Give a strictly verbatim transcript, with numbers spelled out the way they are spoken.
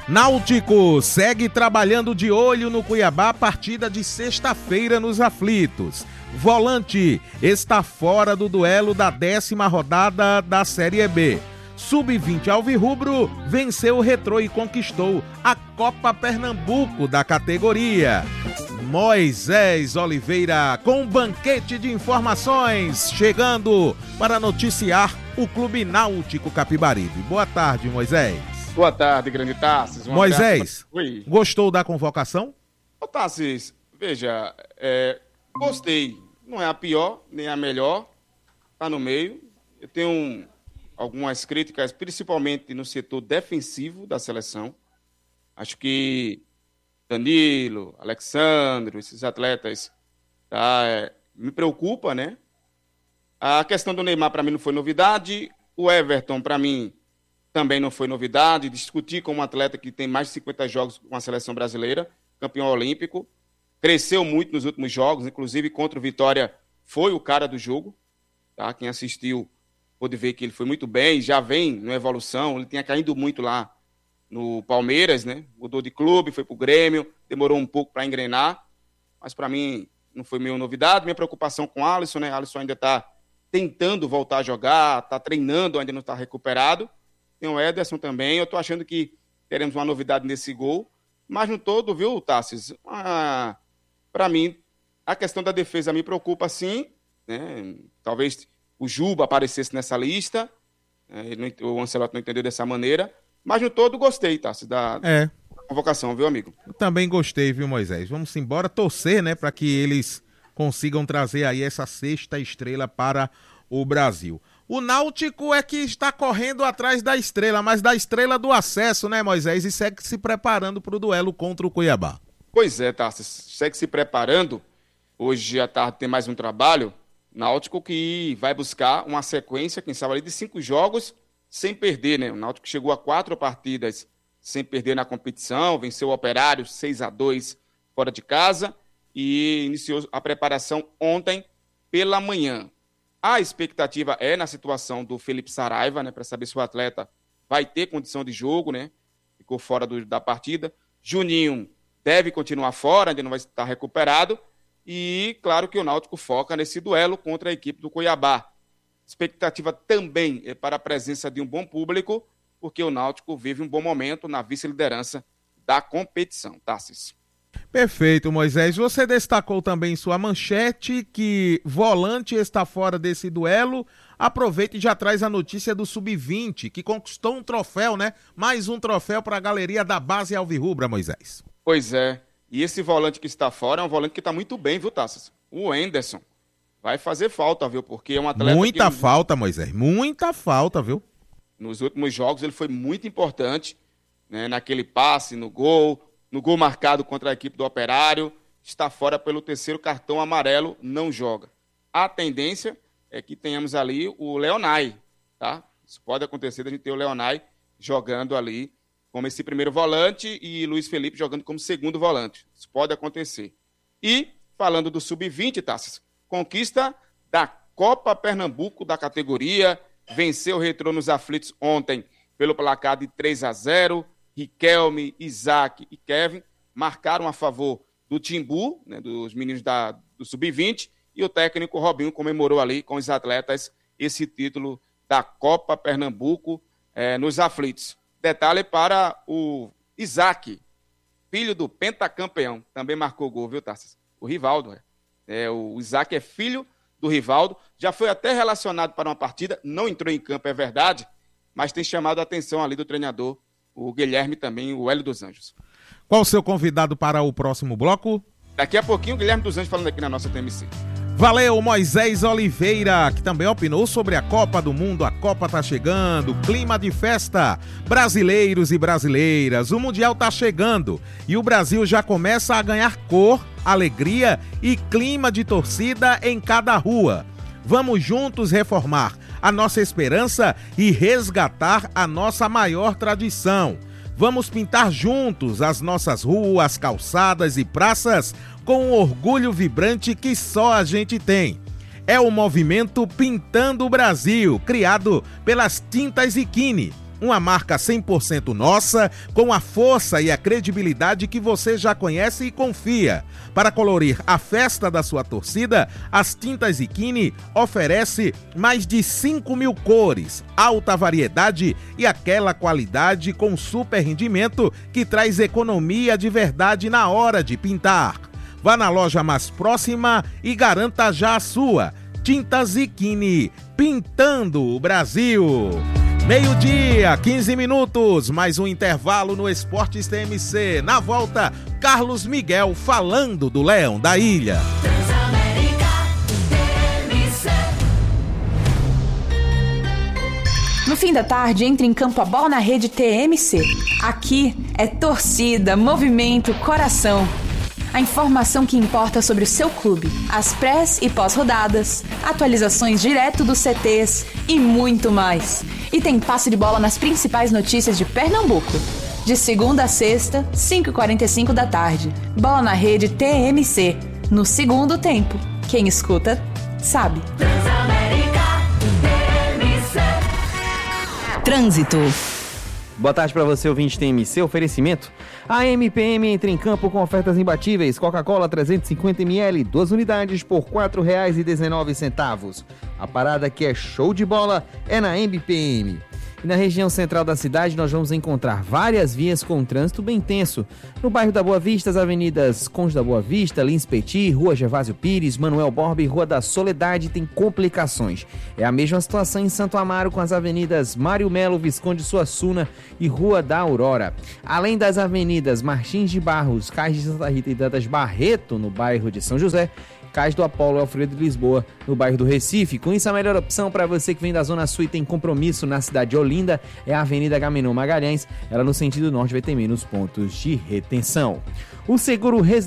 Náutico segue trabalhando de olho no Cuiabá, partida de sexta-feira nos aflitos. Volante está fora do duelo da décima rodada da Série B. sub vinte alvirrubro venceu o Retrô e conquistou a Copa Pernambuco da categoria. Moisés Oliveira com um banquete de informações chegando para noticiar o Clube Náutico Capibaribe. Boa tarde, Moisés. Boa tarde, grande Tassis. Um Moisés, abraço. Gostou da convocação? Ô Tassis, veja, é, gostei. Não é a pior, nem a melhor. Tá no meio. Eu tenho um, algumas críticas, principalmente no setor defensivo da seleção. Acho que Danilo, Alexandre, esses atletas, tá, é, me preocupa, né? A questão do Neymar, para mim, não foi novidade. O Everton, para mim, também não foi novidade. Discutir com um atleta que tem mais de cinquenta jogos com a seleção brasileira, campeão olímpico. Cresceu muito nos últimos jogos, inclusive contra o Vitória foi o cara do jogo. Tá? Quem assistiu pôde ver que ele foi muito bem, já vem na evolução. Ele tinha caído muito lá no Palmeiras, né? Mudou de clube, foi pro Grêmio, demorou um pouco para engrenar, mas para mim não foi meio novidade. Minha preocupação com o Alisson, né? Alisson ainda está tentando voltar a jogar, está treinando, ainda não está recuperado. Tem o Ederson também, eu tô achando que teremos uma novidade nesse gol, mas no todo, viu, Tassis? Ah, para mim, a questão da defesa me preocupa sim, né? Talvez o Juba aparecesse nessa lista, né? O Ancelotti não entendeu dessa maneira, mas no todo gostei, Tassis, da, é. da convocação, viu, amigo? Eu também gostei, viu, Moisés? Vamos embora torcer, né, para que eles consigam trazer aí essa sexta estrela para o Brasil. O Náutico é que está correndo atrás da estrela, mas da estrela do acesso, né, Moisés? E segue se preparando para o duelo contra o Cuiabá. Pois é, Tassis, segue se preparando. Hoje à tarde tem mais um trabalho. Náutico que vai buscar uma sequência, quem sabe ali, de cinco jogos sem perder, né? O Náutico chegou a quatro partidas sem perder na competição, venceu o Operário seis a dois fora de casa e iniciou a preparação ontem pela manhã. A expectativa é na situação do Felipe Saraiva, né, para saber se o atleta vai ter condição de jogo, né? Ficou fora do, da partida. Juninho deve continuar fora, ainda não vai estar recuperado. E claro que o Náutico foca nesse duelo contra a equipe do Cuiabá. Expectativa também é para a presença de um bom público, porque o Náutico vive um bom momento na vice-liderança da competição. Tassis. Perfeito, Moisés. Você destacou também em sua manchete que volante está fora desse duelo. Aproveita e já traz a notícia do sub vinte, que conquistou um troféu, né? Mais um troféu para a galeria da base alvirrubra, Moisés. Pois é. E esse volante que está fora é um volante que está muito bem, viu, Tassis? O Anderson. Vai fazer falta, viu? Porque é um atleta Muita que... falta, Moisés. Muita falta, viu? Nos últimos jogos ele foi muito importante, né? Naquele passe, no gol... No gol marcado contra a equipe do Operário, está fora pelo terceiro cartão amarelo, não joga. A tendência é que tenhamos ali o Leonai, tá? Isso pode acontecer, a gente ter o Leonai jogando ali como esse primeiro volante e Luiz Felipe jogando como segundo volante. Isso pode acontecer. E, falando do sub vinte, Tassis, conquista da Copa Pernambuco da categoria, venceu o Retrô nos aflitos ontem pelo placar de três a zero, Riquelme, Isaac e Kevin marcaram a favor do Timbu, né, dos meninos da, do sub vinte, e o técnico Robinho comemorou ali com os atletas esse título da Copa Pernambuco eh, nos aflitos. Detalhe para o Isaac, filho do pentacampeão, também marcou gol, viu, Tassis? O Rivaldo, é. é. O Isaac é filho do Rivaldo, já foi até relacionado para uma partida, não entrou em campo, é verdade, mas tem chamado a atenção ali do treinador, o Guilherme também, o Hélio dos Anjos. Qual o seu convidado para o próximo bloco? Daqui a pouquinho o Guilherme dos Anjos falando aqui na nossa T M C. Valeu, Moisés Oliveira, que também opinou sobre a Copa do Mundo. A Copa tá chegando, clima de festa. Brasileiros e brasileiras, o Mundial tá chegando e o Brasil já começa a ganhar cor, alegria e clima de torcida em cada rua. Vamos juntos reformar a nossa esperança e resgatar a nossa maior tradição. Vamos pintar juntos as nossas ruas, calçadas e praças com um orgulho vibrante que só a gente tem. É o movimento Pintando o Brasil, criado pelas Tintas Ikine, Uma marca cem por cento nossa, com a força e a credibilidade que você já conhece e confia. Para colorir a festa da sua torcida, as Tintas Ziquini oferece mais de cinco mil cores, alta variedade e aquela qualidade com super rendimento que traz economia de verdade na hora de pintar. Vá na loja mais próxima e garanta já a sua. Tintas Ziquini, pintando o Brasil. Meio-dia, quinze minutos, mais um intervalo no Esportes T M C. Na volta, Carlos Miguel falando do Leão da Ilha. No fim da tarde, entra em campo a Bola na Rede T M C. Aqui é torcida, movimento, coração. A informação que importa sobre o seu clube, as prés e pós-rodadas, atualizações direto dos C Tês e muito mais. E tem passe de bola nas principais notícias de Pernambuco. De segunda a sexta, cinco e quarenta e cinco da tarde. Bola na Rede T M C. No segundo tempo. Quem escuta, sabe. Trânsito. Boa tarde para você, ouvinte T M C. Oferecimento. A M P M entra em campo com ofertas imbatíveis. Coca-Cola trezentos e cinquenta mililitros, duas unidades por quatro reais e dezenove centavos. A parada que é show de bola é na M P M. E na região central da cidade nós vamos encontrar várias vias com trânsito bem tenso. No bairro da Boa Vista, as avenidas Conde da Boa Vista, Lins Petit, Rua Gervásio Pires, Manuel Borba e Rua da Soledade tem complicações. É a mesma situação em Santo Amaro com as avenidas Mário Melo, Visconde Suassuna e Rua da Aurora. Além das avenidas Martins de Barros, Cais de Santa Rita e Dantas Barreto, no bairro de São José, Cais do Apolo Alfredo de Lisboa, no bairro do Recife. Com isso, a melhor opção para você que vem da Zona Sul e tem compromisso na cidade de Olinda é a Avenida Agamenon Magalhães. Ela no sentido norte vai ter menos pontos de retenção. O seguro residencial